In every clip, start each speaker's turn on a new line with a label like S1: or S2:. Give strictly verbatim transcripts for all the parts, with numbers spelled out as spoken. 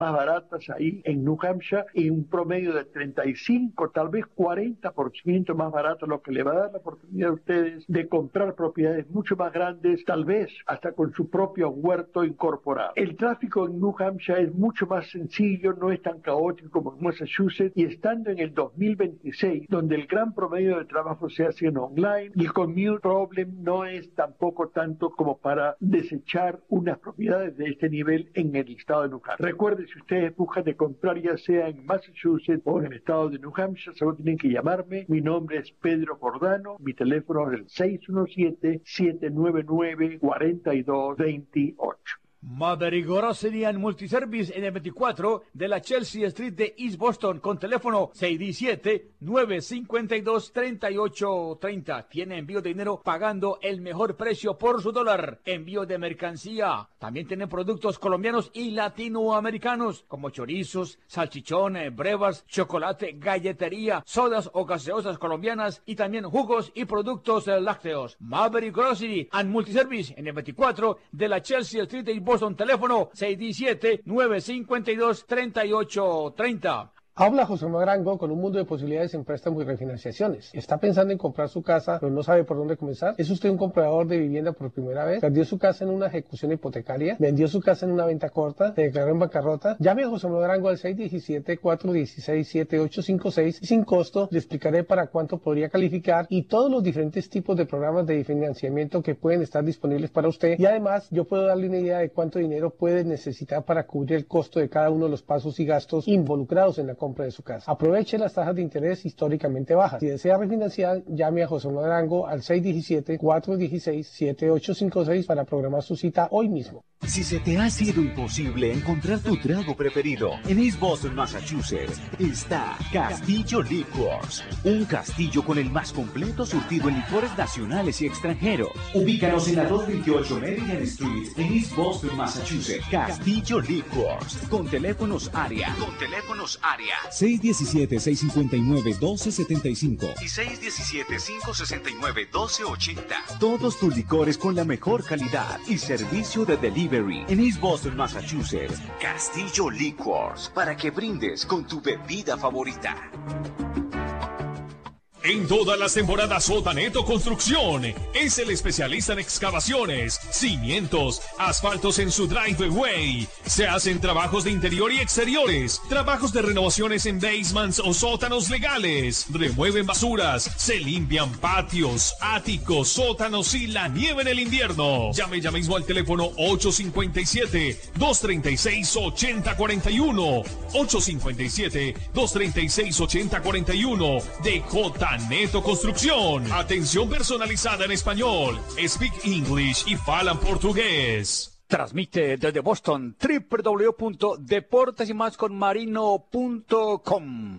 S1: más baratas ahí en New Hampshire, y un promedio de treinta y cinco, tal vez cuarenta por ciento más barato, lo que le va a dar la oportunidad a ustedes de comprar propiedades mucho más grandes, tal vez hasta con su propio huerto incorporado. El tráfico en New Hampshire es mucho más sencillo, no es tan caótico como en Massachusetts, y estando en el dos mil veintiséis, donde el gran promedio de trabajo se hace en online, y el commute problem no es tampoco tanto como para desechar unas propiedades de este nivel en el estado de New Hampshire. Recuerde, si ustedes buscan de comprar ya sea en Massachusetts o en el estado de New Hampshire, solo tienen que llamarme. Mi nombre es Pedro Cordano, mi teléfono es el seis uno siete, siete nueve nueve, cuatro dos dos ocho.
S2: Maverick Grocery and Multiservice en el veinticuatro de la Chelsea Street de East Boston con teléfono seis uno siete, nueve cinco dos, tres ocho tres cero. Tiene envío de dinero pagando el mejor precio por su dólar. Envío de mercancía. También tienen productos colombianos y latinoamericanos como chorizos, salchichones, brevas, chocolate, galletería, sodas o gaseosas colombianas y también jugos y productos lácteos. Maverick Grocery and Multiservice en el veinticuatro de la Chelsea Street de East Boston. Boston, teléfono seis uno siete, nueve cinco dos, tres ocho tres cero.
S3: Habla José Marango con un mundo de posibilidades en préstamos y refinanciaciones. ¿Está pensando en comprar su casa, pero no sabe por dónde comenzar? ¿Es usted un comprador de vivienda por primera vez? ¿Perdió su casa en una ejecución hipotecaria? ¿Vendió su casa en una venta corta? ¿Se declaró en bancarrota? Llame a José Marango al seis uno siete, cuatro uno seis, siete ocho cinco seis y sin costo le explicaré para cuánto podría calificar y todos los diferentes tipos de programas de financiamiento que pueden estar disponibles para usted. Y además, yo puedo darle una idea de cuánto dinero puede necesitar para cubrir el costo de cada uno de los pasos y gastos involucrados en la compra de su casa. Aproveche las tasas de interés históricamente bajas. Si desea refinanciar, llame a José Marango al seis uno siete, cuatro uno seis, siete ocho cinco seis para programar su cita hoy mismo.
S4: Si se te ha sido imposible encontrar tu trago preferido, en East Boston, Massachusetts, está Castillo Liquors, un castillo con el más completo surtido en licores nacionales y extranjeros. Ubícanos en la doscientos veintiocho Meridian Street, en East Boston, Massachusetts. Castillo Liquors, con teléfonos área, con teléfonos área
S5: seis uno siete, seis cinco nueve, uno dos siete cinco
S4: y seis uno siete, cinco seis nueve, dos cero ocho cero. Todos tus licores con la mejor calidad y servicio de delivery en East Boston, Massachusetts. Castillo Liquors, para que brindes con tu bebida favorita.
S6: En todas las temporadas Sotaneto Construcción es el especialista en excavaciones, cimientos, asfaltos en su driveway. Se hacen trabajos de interior y exteriores, trabajos de renovaciones en basements o sótanos legales. Remueven basuras, se limpian patios, áticos, sótanos y la nieve en el invierno. Llame ya mismo al teléfono ocho cinco siete, dos tres seis, ocho cero cuatro uno, ocho cinco siete, dos tres seis, ocho cero cuatro uno de J. Neto Construcción. Atención personalizada en español. Speak English y falan portugués.
S2: Transmite desde Boston doble u doble u doble u punto deportes y más con marino punto com.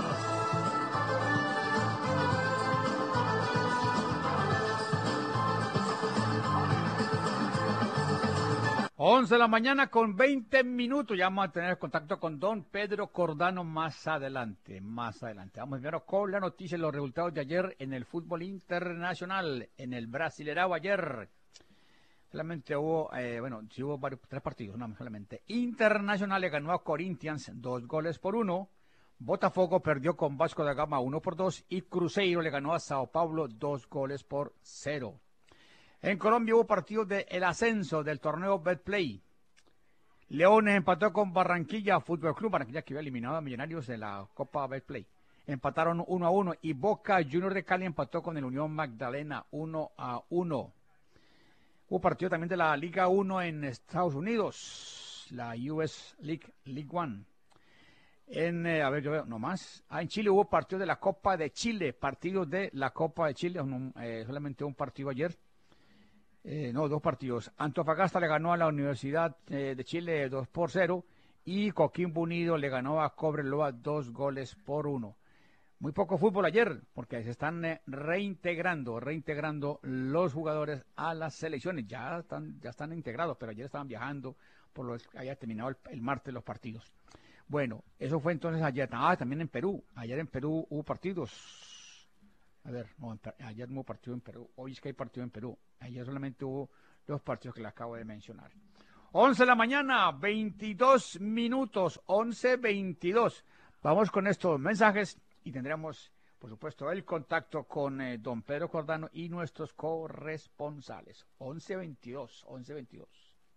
S2: once de la mañana con veinte minutos. Ya vamos a tener contacto con don Pedro Cordano más adelante, más adelante. Vamos primero con la noticia de los resultados de ayer en el fútbol internacional, en el Brasileirao ayer. Solamente hubo, eh, bueno, sí hubo varios, tres partidos, no solamente. Internacional le ganó a Corinthians dos goles por uno. Botafogo perdió con Vasco da Gama uno por dos. Y Cruzeiro le ganó a Sao Paulo dos goles por cero. En Colombia hubo partidos del ascenso del torneo Betplay. Leones empató con Barranquilla Fútbol Club, Barranquilla que había eliminado a Millonarios de la Copa Betplay. Empataron uno a uno y Boca Juniors de Cali empató con el Unión Magdalena uno a uno. Hubo partido también de la Liga uno en Estados Unidos, la U S League, League One. En, eh, a ver, yo veo, nomás. Ah, en Chile hubo partido de la Copa de Chile, partidos de la Copa de Chile, un, eh, solamente un partido ayer. Eh, no, dos partidos. Antofagasta le ganó a la Universidad eh, de Chile dos por cero y Coquimbo Unido le ganó a Cobreloa dos goles por uno. Muy poco fútbol ayer porque se están eh, reintegrando, reintegrando los jugadores a las selecciones. Ya están, ya están integrados, pero ayer estaban viajando por lo que haya terminado el, el martes los partidos. Bueno, eso fue entonces ayer. Ah, también en Perú. Ayer en Perú hubo partidos. A ver, no, ayer no hubo partido en Perú, hoy es que hay partido en Perú, ayer solamente hubo dos partidos que le acabo de mencionar. once de la mañana, veintidós minutos, once veintidós. Vamos con estos mensajes y tendremos, por supuesto, el contacto con eh, don Pedro Cordano y nuestros corresponsales. once veintidós, once veintidós.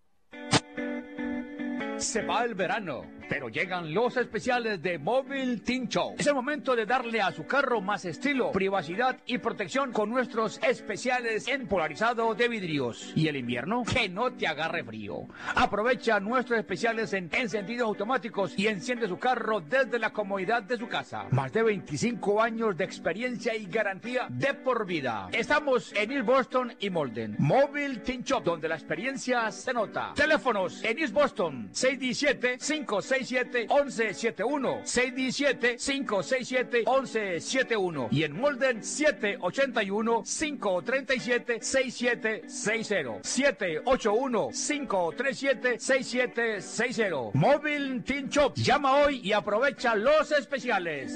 S2: Se va el verano, pero llegan los especiales de Móvil Teen Show. Es el momento de darle a su carro más estilo, privacidad y protección con nuestros especiales en polarizado de vidrios. Y el invierno, que no te agarre frío. Aprovecha nuestros especiales en encendidos automáticos y enciende su carro desde la comodidad de su casa. Más de veinticinco años de experiencia y garantía de por vida. Estamos en East Boston y Malden. Móvil Teen Show, donde la experiencia se nota. Teléfonos en East Boston, seis uno siete, cinco seis siete, once setenta y uno, seis uno siete, cinco seis siete, once setenta y uno y en Molden siete ocho uno, cinco tres siete, seis siete seis cero, siete ocho uno, cinco tres siete, seis siete seis cero. Móvil Teen Shop. Llama hoy y aprovecha los especiales.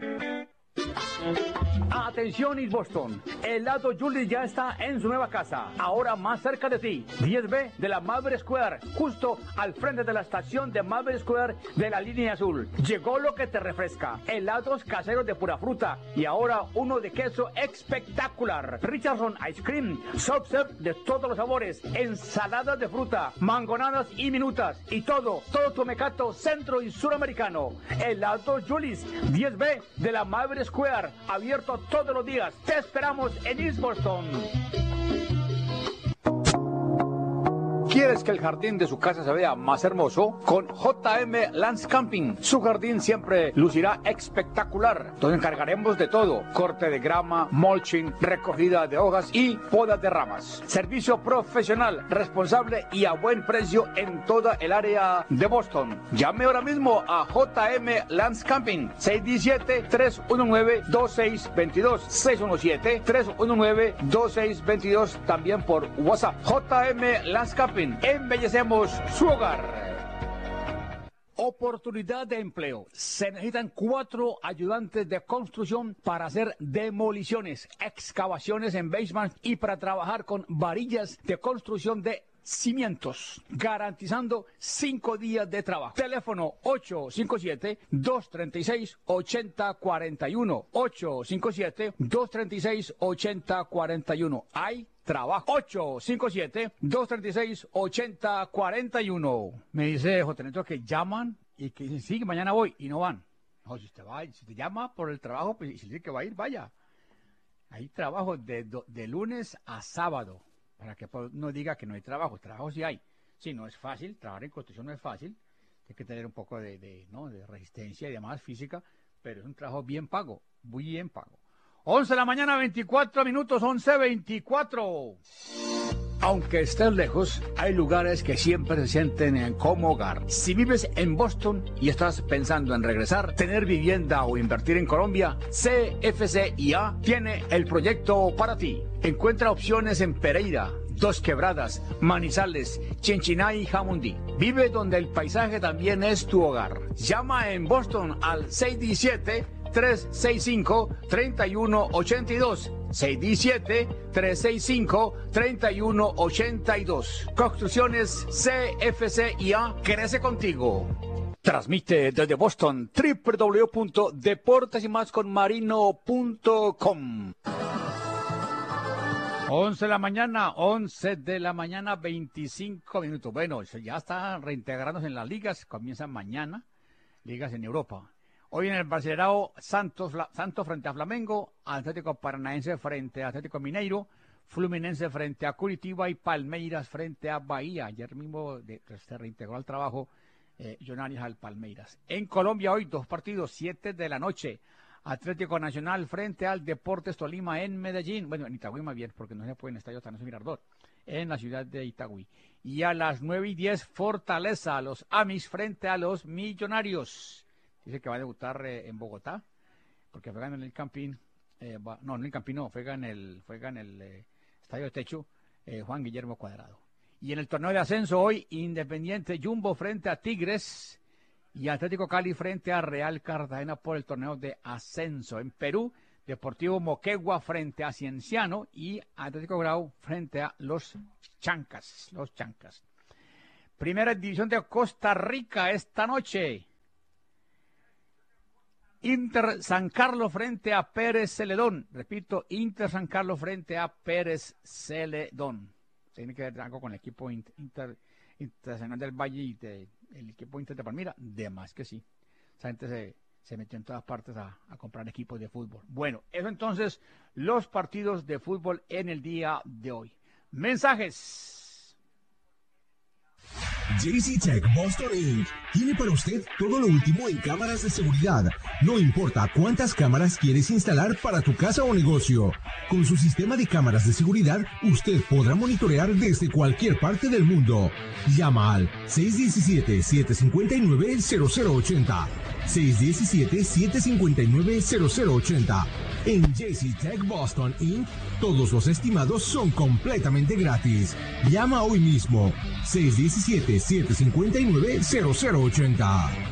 S2: Atención East Boston, el helado Julius ya está en su nueva casa, ahora más cerca de ti, diez B de la Maverick Square, justo al frente de la estación de Maverick Square de la línea azul. Llegó lo que te refresca, helados caseros de pura fruta y ahora uno de queso espectacular. Richardson Ice Cream, soft serve de todos los sabores, ensaladas de fruta, mangonadas y minutas y todo, todo tu mecato centro y suramericano. Helado Julius, diez B de la Maverick Square, abierto todos los días. Te esperamos en East Boston. ¿Quieres que el jardín de su casa se vea más hermoso? Con J M Landscaping, su jardín siempre lucirá espectacular. Nos encargaremos de todo: corte de grama, mulching, recogida de hojas y podas de ramas. Servicio profesional, responsable y a buen precio en toda el área de Boston. Llame ahora mismo a J M Landscaping, seis uno siete, tres uno nueve, dos seis dos dos, seis uno siete, tres uno nueve, dos seis dos dos, también por WhatsApp. J M Landscaping, embellecemos su hogar. Oportunidad de empleo. Se necesitan cuatro ayudantes de construcción para hacer demoliciones, excavaciones en basement y para trabajar con varillas de construcción de cimientos, garantizando cinco días de trabajo. Teléfono ocho cinco siete, dos tres seis, ocho cero cuatro uno, ocho cinco siete, dos tres seis, ocho cero cuatro uno. Hay trabajo. ocho cinco siete, dos tres seis, ocho cero cuatro uno. Me dice J. Neto que llaman y que dicen, sí, que mañana voy, y no van. No, si usted va, si te llama por el trabajo, pues, y si dice que va a ir, vaya. Hay trabajo de, de lunes a sábado, para que no diga que no hay trabajo. Trabajo sí hay. Sí, no es fácil, trabajar en construcción no es fácil. Hay que tener un poco de, de, ¿no? de resistencia y demás física, pero es un trabajo bien pago, muy bien pago. once de la mañana, veinticuatro minutos, once veinticuatro. Aunque estés lejos, hay lugares que siempre se sienten como hogar. Si vives en Boston y estás pensando en regresar, tener vivienda o invertir en Colombia, C F C I A tiene el proyecto para ti. Encuentra opciones en Pereira, Dos Quebradas, Manizales, Chinchiná y Jamundí. Vive donde el paisaje también es tu hogar. Llama en Boston al seis uno siete, tres seis cinco, tres uno ocho dos. seis uno siete, tres seis cinco, tres uno ocho dos. Construcciones C F C I A crece contigo. Transmite desde Boston doble u doble u doble u punto deportes y más con marino punto com. once de la mañana, once de la mañana, veinticinco minutos. Bueno, ya está reintegrándose en las ligas, comienzan mañana, ligas en Europa. Hoy en el Brasileirao, Santos, Santos frente a Flamengo, Atlético Paranaense frente a Atlético Mineiro, Fluminense frente a Curitiba y Palmeiras frente a Bahía. Ayer mismo de, se reintegró al trabajo eh, John Arias al Palmeiras. En Colombia hoy dos partidos, siete de la noche. Atlético Nacional frente al Deportes Tolima en Medellín. Bueno, en Itagüí más bien, porque no se puede en Estadio Atanasio Girardot, en la ciudad de Itagüí. Y a las nueve y diez, Fortaleza, los Amis frente a los Millonarios. Dice que va a debutar eh, en Bogotá, porque juegan en el Campín, eh, va, no, en el Campín no, juega en el, juega en el eh, Estadio de Techo, eh, Juan Guillermo Cuadrado. Y en el torneo de ascenso hoy, Independiente Jumbo frente a Tigres, y Atlético Cali frente a Real Cartagena por el torneo de ascenso. En Perú, Deportivo Moquegua frente a Cienciano y Atlético Grau frente a los Chancas, los Chancas. Primera División de Costa Rica esta noche. Inter San Carlos frente a Pérez Celedón. Repito, Inter San Carlos frente a Pérez Celedón. Tiene que ver algo con el equipo Inter, Inter Internacional del Valle y de, el equipo Inter de Palmira. De más que sí. Esa gente se, se metió en todas partes a, a comprar equipos de fútbol. Bueno, eso entonces, los partidos de fútbol en el día de hoy. Mensajes.
S5: J C Tech Boston incorporated tiene para usted todo lo último en cámaras de seguridad. No importa cuántas cámaras quieres instalar para tu casa o negocio. Con su sistema de cámaras de seguridad, usted podrá monitorear desde cualquier parte del mundo. Llama al seis uno siete, siete cinco nueve, cero cero ocho cero. seis uno siete, siete cinco nueve, cero cero ocho cero. En J C Tech Boston incorporated, todos los estimados son completamente gratis. Llama hoy mismo. seis uno siete, siete cinco nueve, cero cero ocho cero.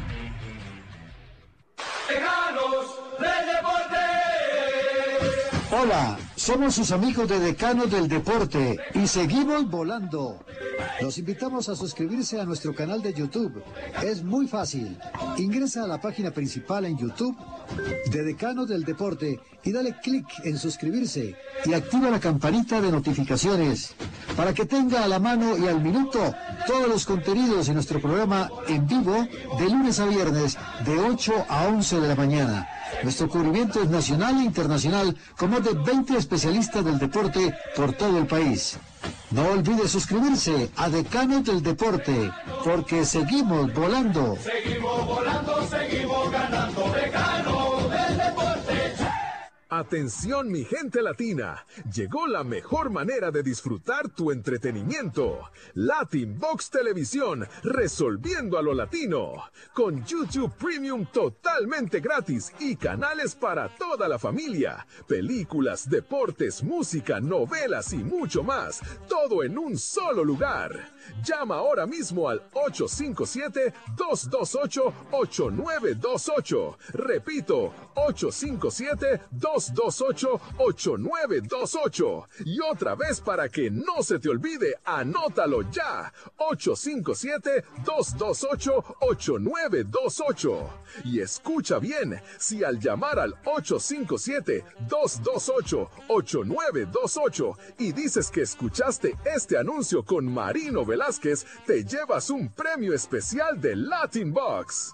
S7: Hola, somos sus amigos de Decanos del Deporte y seguimos volando. Los invitamos a suscribirse a nuestro canal de YouTube. Es muy fácil. Ingresa a la página principal en YouTube de Decanos del Deporte y dale clic en suscribirse y activa la campanita de notificaciones para que tenga a la mano y al minuto todos los contenidos de nuestro programa en vivo de lunes a viernes de ocho a once de la mañana. Nuestro cubrimiento es nacional e internacional con más de veinte especialistas del deporte por todo el país. No olvide suscribirse a Decanos del Deporte, porque seguimos volando.
S8: Seguimos volando, seguimos ganando. Decanos del Deporte.
S9: Atención mi gente latina, llegó la mejor manera de disfrutar tu entretenimiento. Latin Box Televisión, resolviendo a lo latino. Con YouTube Premium totalmente gratis y canales para toda la familia. Películas, deportes, música, novelas y mucho más. Todo en un solo lugar. Llama ahora mismo al ocho cinco siete, dos dos ocho, ocho nueve dos ocho. Repito, ocho cinco siete, dos dos ocho, ocho nueve dos ocho. Y otra vez para que no se te olvide, anótalo ya. ocho cinco siete, dos dos ocho, ocho nueve dos ocho. Y escucha bien, si al llamar al ocho cinco siete, dos dos ocho, ocho nueve dos ocho y dices que escuchaste este anuncio con Marino Velázquez, te llevas un premio especial de Latin Box.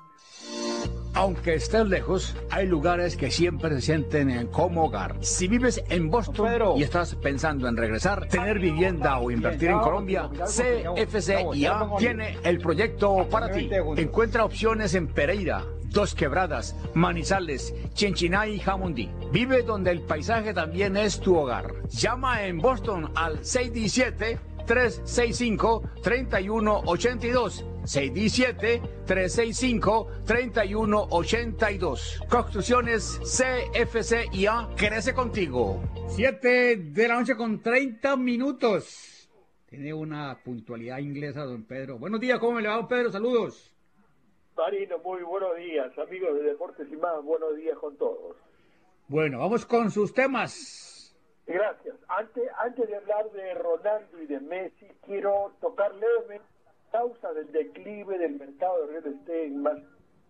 S2: Aunque estés lejos, hay lugares que siempre se sienten como hogar. Si vives en Boston y estás pensando en regresar, tener vivienda o invertir en Colombia, C F C I A tiene el proyecto para ti. Encuentra opciones en Pereira, Dos Quebradas, Manizales, Chinchiná y Jamundí. Vive donde el paisaje también es tu hogar. Llama en Boston al seis uno siete, tres seis cinco, tres uno ocho dos. seis uno siete, tres seis cinco, tres uno ocho dos. Construcciones C F C I A crece contigo. siete de la noche con treinta minutos. Tiene una puntualidad inglesa, don Pedro. Buenos días, ¿cómo me le va, don Pedro? Saludos.
S1: Marino, muy buenos días, amigos de Deportes y Más, buenos días con todos.
S2: Bueno, vamos con sus temas.
S1: Gracias. Antes, antes de hablar de Ronaldo y de Messi, quiero tocar levemente la causa del declive del mercado de real estate en más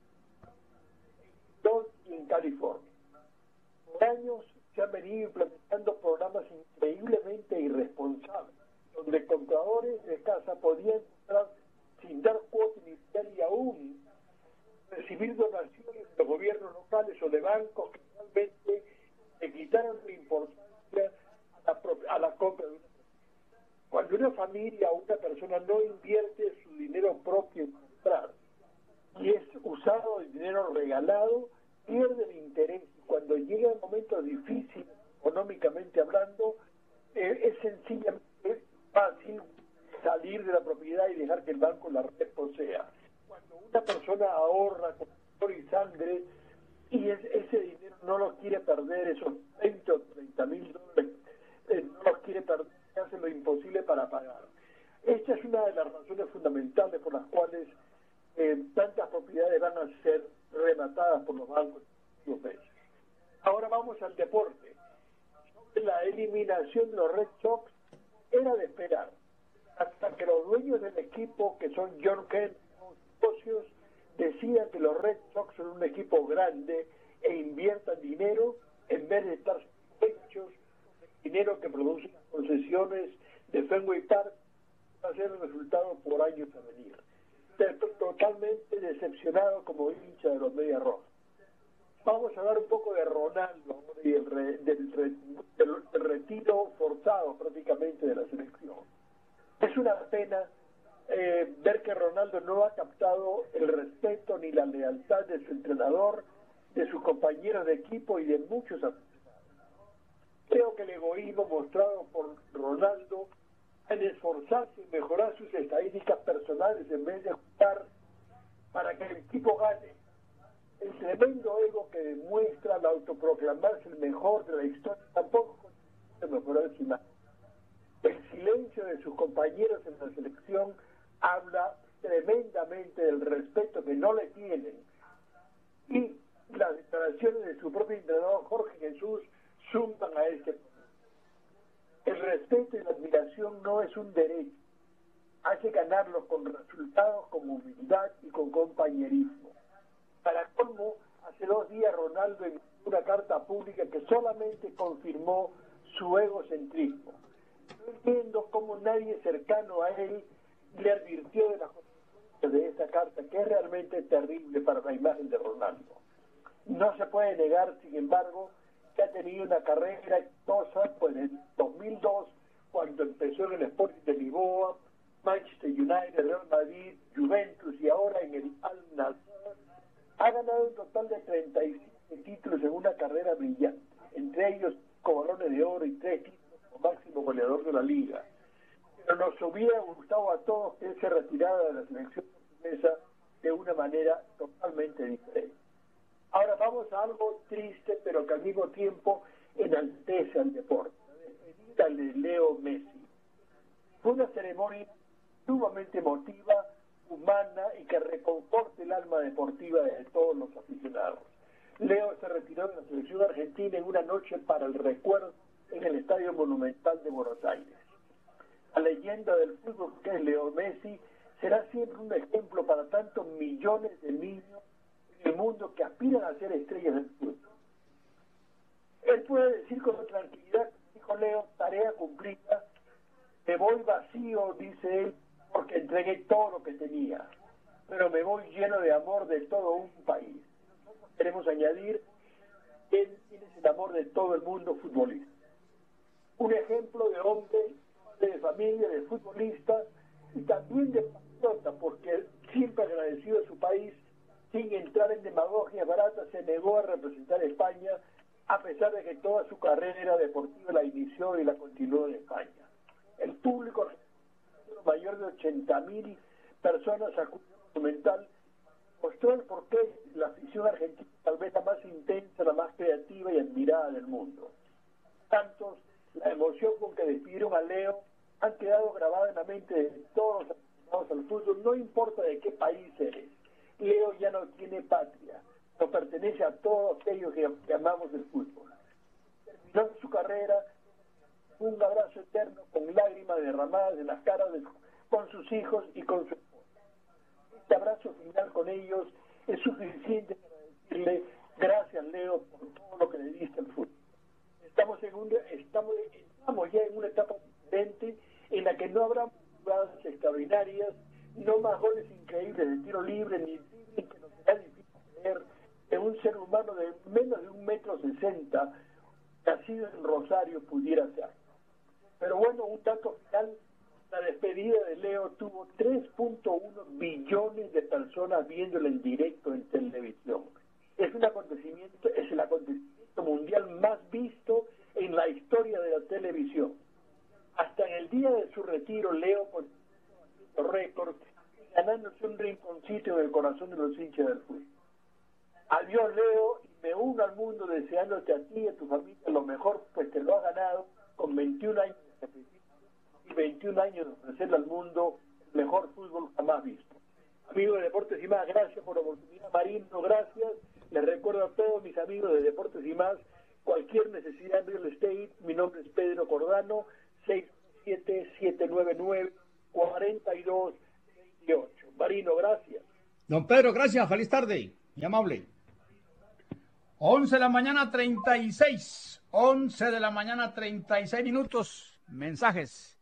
S1: en California. Por años se han venido implementando programas increíblemente irresponsables, donde compradores de casa podían entrar sin dar cuota inicial y aún recibir donaciones de los gobiernos locales o de bancos que realmente le quitaran la importancia a la, a la compra de una familia. Cuando una familia o una persona no invierte su dinero propio en comprar y es usado el dinero regalado, pierde el interés. Cuando llegan momentos difíciles, económicamente hablando, eh, es sencillamente fácil salir de la propiedad y dejar que el banco la reposea. Cuando una persona ahorra con sudor y sangre y es, ese dinero no lo quiere perder, esos veinte o treinta mil dólares, eh, no los quiere perder, hace lo imposible para pagar. Esta es una de las razones fundamentales por las cuales eh, tantas propiedades van a ser rematadas por los bancos. Ahora vamos al deporte. Sobre la eliminación de los Red Sox, era de esperar. hasta que los dueños del equipo, que son John Kent, socios, decían que los Red Sox son un equipo grande e inviertan dinero en vez de estar hechos dinero que producen las concesiones de Fenway Park va a ser el resultado por años a venir. Estoy totalmente decepcionado como hincha de los Medias Rojas. Vamos a hablar un poco de Ronaldo y el re, del, re, del, del retiro forzado prácticamente de la selección. Es una pena eh, ver que Ronaldo no ha captado el respeto ni la lealtad de su entrenador, de sus compañeros de equipo y de muchos aficionados. Creo que el egoísmo mostrado por Ronaldo en esforzarse y mejorar sus estadísticas personales en vez de jugar para que el equipo gane. El tremendo ego que demuestra al autoproclamarse el mejor de la historia tampoco consigue mejorar su imagen. El silencio de sus compañeros en la selección habla tremendamente del respeto que no le tienen. Y las declaraciones de su propio entrenador Jorge Jesús suman a este punto. El respeto y la admiración no es un derecho. Hay que ganarlo con resultados, con humildad y con compañerismo. Para colmo, hace dos días Ronaldo envió una carta pública que solamente confirmó su egocentrismo. No entiendo cómo nadie cercano a él le advirtió de las consecuencias de esta carta, que es realmente terrible para la imagen de Ronaldo. No se puede negar, sin embargo, que ha tenido una carrera exitosa, pues en dos mil dos, cuando empezó en el Sporting de Lisboa, Manchester United, Real Madrid, Juventus y ahora en el Al-Nassr, ha ganado un total de treinta y siete títulos en una carrera brillante, entre ellos cinco balones de oro y tres títulos como máximo goleador de la liga. Pero nos hubiera gustado a todos que él se retirara de la selección portuguesa de una manera totalmente diferente. Ahora vamos a algo triste, pero que al mismo tiempo enaltece al deporte. La despedida de Leo Messi. Fue una ceremonia sumamente emotiva, humana y que reconforte el alma deportiva de todos los aficionados. Leo se retiró de la selección argentina en una noche para el recuerdo en el Estadio Monumental de Buenos Aires. La leyenda del fútbol que es Leo Messi será siempre un ejemplo para tantos millones de niños en el mundo que aspiran a ser estrellas del fútbol. Él puede decir con tranquilidad, dijo Leo, tarea cumplida, me voy vacío, dice él, porque entregué todo lo que tenía, pero me voy lleno de amor de todo un país. Nosotros queremos añadir que él tiene el amor de todo el mundo futbolista. Un ejemplo de hombre, de familia, de futbolista y también de patriota, porque siempre agradecido a su país, sin entrar en demagogias baratas, se negó a representar a España, a pesar de que toda su carrera deportiva la inició y la continuó en España. El público mayor de ochenta mil personas acudió al Monumental, mostró el porqué la afición argentina tal vez la más intensa, la más creativa y admirada del mundo. Tantos, la emoción con que despidieron a Leo han quedado grabadas en la mente de todos los aficionados al fútbol, no importa de qué país eres. Leo ya no tiene patria, no pertenece a todos aquellos que, que amamos el fútbol. Terminó su carrera un abrazo eterno con lágrimas derramadas en las caras de, con sus hijos y con su esposa. Este abrazo final con ellos es suficiente para decirle gracias, Leo, por todo lo que le diste al fútbol. Estamos, en un, estamos, estamos ya en una etapa diferente en la que no habrá jugadas extraordinarias, no más goles increíbles de tiro libre, ni que nos será difícil creer que un ser humano de menos de un metro sesenta, nacido en Rosario, pudiera ser. Pero bueno, un dato final, la despedida de Leo tuvo tres punto uno billones de personas viéndola en directo en televisión. Es un acontecimiento, es el acontecimiento mundial más visto en la historia de la televisión. Hasta en el día de su retiro, Leo consiguió récords, ganándose un rinconcito en el corazón de los hinchas del fútbol. Adiós, Leo, y me uno al mundo deseándote a ti y a tu familia lo mejor, pues te lo has ganado con veintiún años de sacrificio y veintiún años de ofrecerle al mundo el mejor fútbol jamás visto. Amigos de Deportes y Más, gracias por la oportunidad. Marino, gracias. Les recuerdo a todos mis amigos de Deportes y Más, cualquier necesidad en real estate, mi nombre es Pedro Cordano, seis siete siete nueve nueve cuarenta y dos veintiocho. Marino, gracias.
S2: Don Pedro, gracias. Feliz tarde. Muy amable. once de la mañana, treinta y seis. once de la mañana, treinta y seis minutos. Mensajes.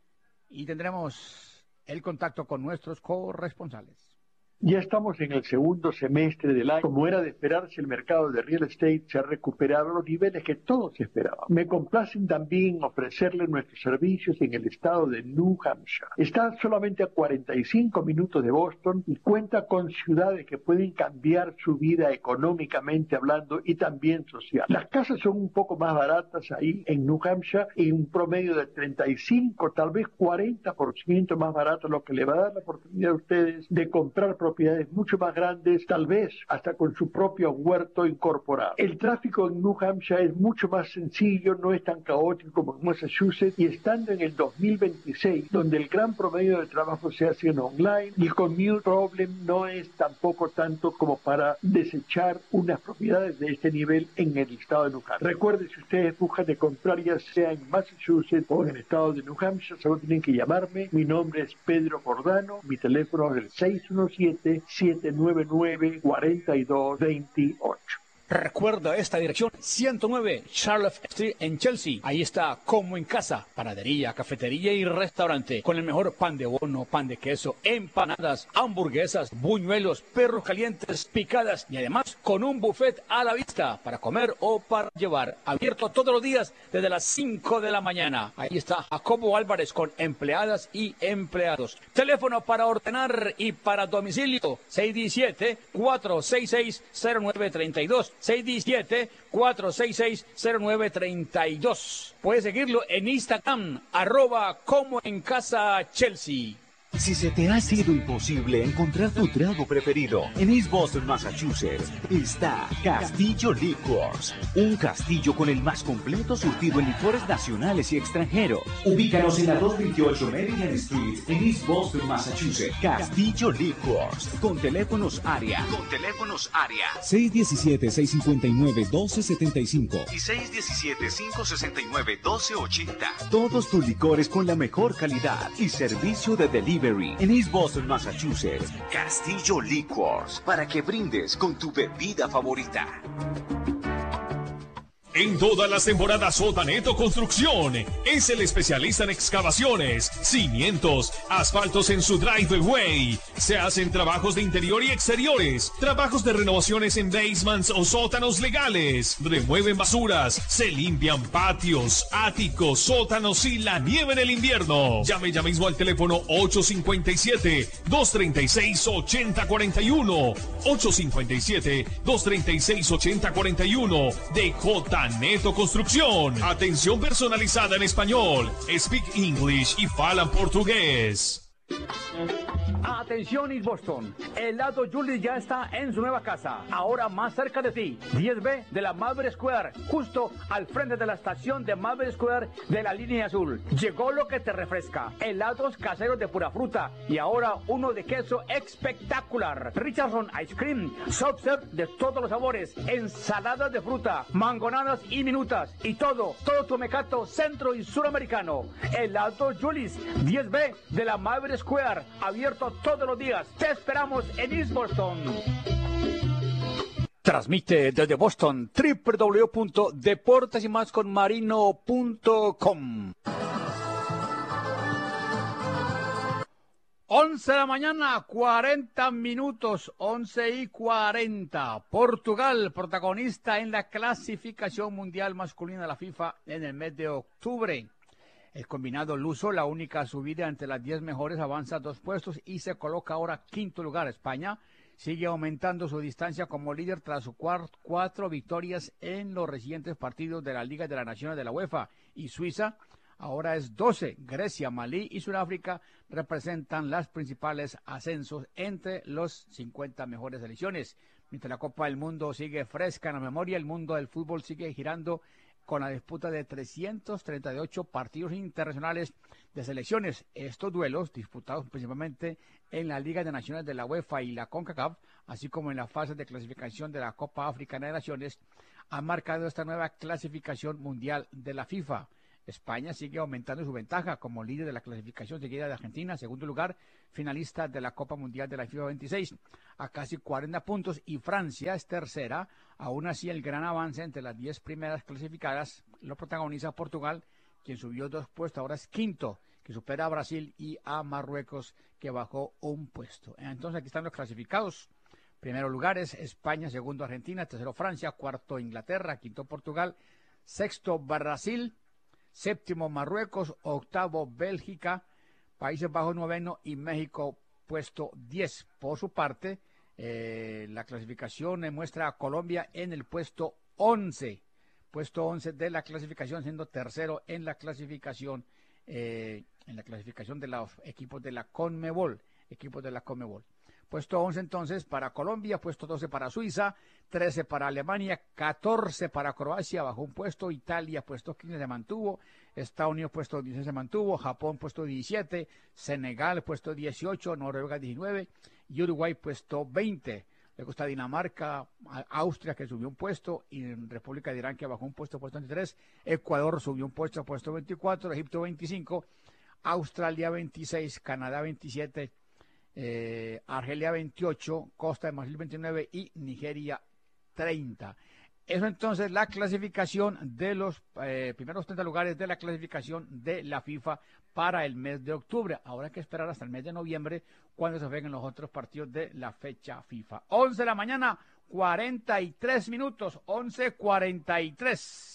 S2: Y tendremos el contacto con nuestros corresponsales.
S1: Ya estamos en el segundo semestre del año. Como era de esperarse, el mercado de real estate se ha recuperado a los niveles que todos esperaban. Me complacen también ofrecerle nuestros servicios en el estado de New Hampshire. Está solamente a cuarenta y cinco minutos de Boston y cuenta con ciudades que pueden cambiar su vida económicamente hablando y también social. Las casas son un poco más baratas ahí en New Hampshire, en un promedio de treinta y cinco, tal vez cuarenta por ciento más barato, lo que le va a dar la oportunidad a ustedes de comprar propiedades mucho más grandes, tal vez hasta con su propio huerto incorporado. El tráfico en New Hampshire es mucho más sencillo, no es tan caótico como en Massachusetts, y estando en el dos mil veintiséis, donde el gran promedio de trabajo se hace en online, el commute problem no es tampoco tanto como para desechar unas propiedades de este nivel en el estado de New Hampshire. Recuerden, si ustedes buscan de comprar ya sea en Massachusetts o en el estado de New Hampshire, solo tienen que llamarme. Mi nombre es Pedro Cordano, mi teléfono es el seis uno siete, siete nueve nueve, cuatro dos dos ocho.
S2: Recuerda esta dirección, ciento nueve Charlotte Street en Chelsea. Ahí está Como en Casa, panadería, cafetería y restaurante, con el mejor pan de bono, pan de queso, empanadas, hamburguesas, buñuelos, perros calientes, picadas y además con un buffet a la vista para comer o para llevar. Abierto todos los días desde las cinco de la mañana. Ahí está Jacobo Álvarez con empleadas y empleados. Teléfono para ordenar y para domicilio, seis uno siete, cuatro seis seis, cero nueve tres dos. seis uno siete, cuatro seis seis, cero nueve tres dos. Puedes seguirlo en Instagram, arroba Como en Casa Chelsea.
S4: Si se te ha sido imposible encontrar tu trago preferido en East Boston, Massachusetts, está Castillo Liquors, un castillo con el más completo surtido en licores nacionales y extranjeros. Ubícanos en la doscientos veintiocho Maryland Street en East Boston, Massachusetts. Castillo Liquors, con teléfonos área, con teléfonos área
S5: seis uno siete, seis cinco nueve, uno dos siete cinco
S4: y seis uno siete, cinco seis nueve, dos cero ocho cero. Todos tus licores con la mejor calidad y servicio de delivery en East Boston, Massachusetts. Castillo Liquors, para que brindes con tu bebida favorita.
S6: En todas las temporadas Sotaneto Construcción es el especialista en excavaciones, cimientos, asfaltos en su driveway. Se hacen trabajos de interior y exteriores, trabajos de renovaciones en basements o sótanos legales. Remueven basuras, se limpian patios, áticos, sótanos y la nieve en el invierno. Llame ya mismo al teléfono ocho cinco siete, dos tres seis, ocho cero cuatro uno, ocho cinco siete, dos tres seis, ocho cero cuatro uno de J. Neto Construcción. Atención personalizada en español. Speak English y falan portugués.
S2: Atención East Boston, el Helado Julie ya está en su nueva casa, ahora más cerca de ti, diez B de la Maverick Square, justo al frente de la estación de Maverick Square de la línea azul. Llegó lo que te refresca, helados caseros de pura fruta y ahora uno de queso espectacular. Richardson Ice Cream, soft serve de todos los sabores, ensaladas de fruta, mangonadas y minutas y todo, todo tu mecato centro y suramericano. Helado Julie's, diez B de la Maverick Square, abierto todos los días. Te esperamos en East Boston. Transmite desde Boston doble u doble u doble u punto deportes y más con marino punto com. once de la mañana, cuarenta minutos, once y cuarenta. Portugal, protagonista en la clasificación mundial masculina de la FIFA en el mes de octubre. El combinado luso, la única subida entre las diez mejores, avanza dos puestos y se coloca ahora quinto lugar. España sigue aumentando su distancia como líder tras sus cuatro victorias en los recientes partidos de la Liga de las Naciones de la UEFA. Y Suiza ahora es doce. Grecia, Malí y Sudáfrica representan las principales ascensos entre los cincuenta mejores selecciones. Mientras la Copa del Mundo sigue fresca en la memoria, el mundo del fútbol sigue girando con la disputa de trescientos treinta y ocho partidos internacionales de selecciones. Estos duelos, disputados principalmente en la Liga de Naciones de la UEFA y la CONCACAF, así como en la fase de clasificación de la Copa Africana de Naciones, han marcado esta nueva clasificación mundial de la FIFA. España sigue aumentando su ventaja como líder de la clasificación seguida de Argentina, segundo lugar, finalista de la Copa Mundial de la FIFA veintiséis, a casi cuarenta puntos, y Francia es tercera. Aún así, el gran avance entre las diez primeras clasificadas lo protagoniza Portugal, quien subió dos puestos, ahora es quinto, que supera a Brasil y a Marruecos, que bajó un puesto. Entonces aquí están los clasificados. Primero lugares, España, segundo Argentina, tercero Francia, cuarto Inglaterra, quinto Portugal, sexto Brasil, séptimo Marruecos, octavo Bélgica, Países Bajos noveno y México puesto diez. Por su parte, eh, la clasificación muestra a Colombia en el puesto once, puesto once de la clasificación, siendo tercero en la clasificación, eh, en la clasificación de los equipos de la CONMEBOL, equipos de la CONMEBOL. Puesto once entonces para Colombia, puesto doce para Suiza, trece para Alemania, catorce para Croacia, bajó un puesto, Italia puesto quince se mantuvo, Estados Unidos puesto dieciséis se mantuvo, Japón puesto diecisiete, Senegal puesto dieciocho, Noruega diecinueve y Uruguay puesto veinte. Luego está Dinamarca, Austria que subió un puesto, y República de Irán que bajó un puesto, puesto veintitrés, Ecuador subió un puesto, puesto veinticuatro, Egipto veinticinco, Australia veintiséis, Canadá veintisiete, Eh, Argelia veintiocho, Costa de Marfil veintinueve y Nigeria treinta. Eso entonces la clasificación de los eh, primeros treinta lugares de la clasificación de la FIFA para el mes de octubre. Ahora hay que esperar hasta el mes de noviembre, cuando se jueguen los otros partidos de la fecha FIFA. once de la mañana, cuarenta y tres minutos, once cuarenta y tres.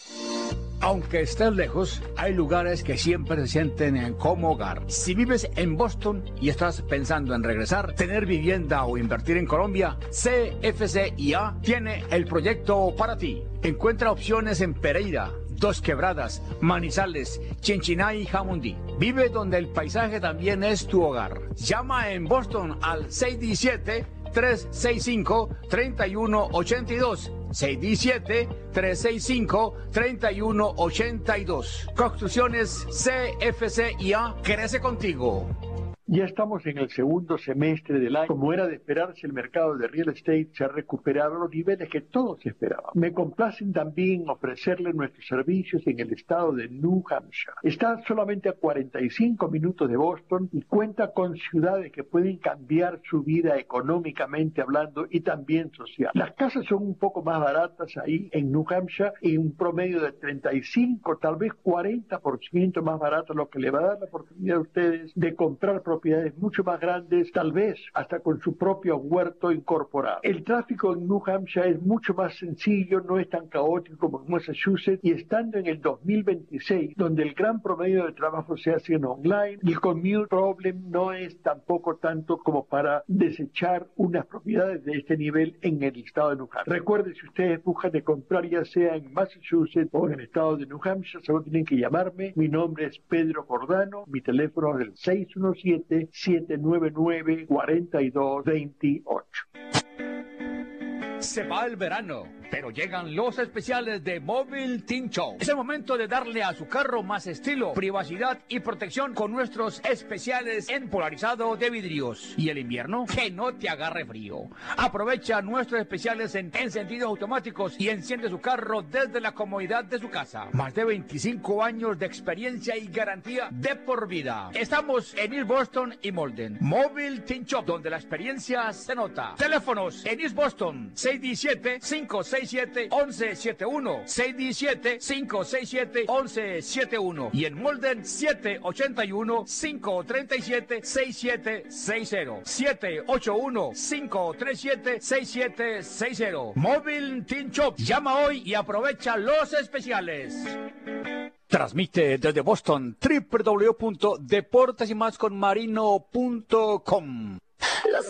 S2: Aunque estés lejos, hay lugares que siempre se sienten como hogar. Si vives en Boston y estás pensando en regresar, tener vivienda o invertir en Colombia, C F C I A tiene el proyecto para ti. Encuentra opciones en Pereira, Dos Quebradas, Manizales, Chinchiná y Jamundí. Vive donde el paisaje también es tu hogar. Llama en Boston al seis uno siete, tres seis cinco, tres uno ocho dos. seis uno siete, tres seis cinco, tres uno ocho dos. Construcciones C F C I A crece contigo.
S1: Ya estamos en el segundo semestre del año. Como era de esperarse, el mercado de real estate se ha recuperado a los niveles que todos esperaban. Me complacen también ofrecerle nuestros servicios en el estado de New Hampshire. Está solamente a cuarenta y cinco minutos de Boston y cuenta con ciudades que pueden cambiar su vida económicamente hablando y también social. Las casas son un poco más baratas ahí en New Hampshire, en un promedio de treinta y cinco, tal vez cuarenta por ciento más barato, lo que le va a dar la oportunidad a ustedes de comprar propiedades propiedades mucho más grandes, tal vez hasta con su propio huerto incorporado. El tráfico en New Hampshire es mucho más sencillo, no es tan caótico como en Massachusetts, y estando en el dos mil veintiséis, donde el gran promedio de trabajo se hace en online, el commute problem no es tampoco tanto como para desechar unas propiedades de este nivel en el estado de New Hampshire. Recuerden, si ustedes buscan de comprar ya sea en Massachusetts o en el estado de New Hampshire, solo tienen que llamarme. Mi nombre es Pedro Cordano, mi teléfono es el seis uno siete, siete nueve nueve, cuatro dos dos ocho.
S2: Se va el verano, pero llegan los especiales de Mobile Team Show. Es el momento de darle a su carro más estilo, privacidad y protección con nuestros especiales en polarizado de vidrios. ¿Y el invierno? Que no te agarre frío. Aprovecha nuestros especiales en encendidos automáticos y enciende su carro desde la comodidad de su casa. Más de veinticinco años de experiencia y garantía de por vida. Estamos en East Boston y Malden. Mobile Team Shop, donde la experiencia se nota. Teléfonos en East Boston, seis uno siete, cinco seis siete, uno uno siete uno, seis uno siete, cinco seis siete, uno uno siete uno, y en Molden siete ocho uno, cinco tres siete, seis siete seis cero, siete ocho uno, cinco tres siete, seis siete seis cero. Mobile Team Shop. Llama hoy y aprovecha los especiales. Transmite desde Boston doble u doble u doble u punto deportes y más con marino punto com.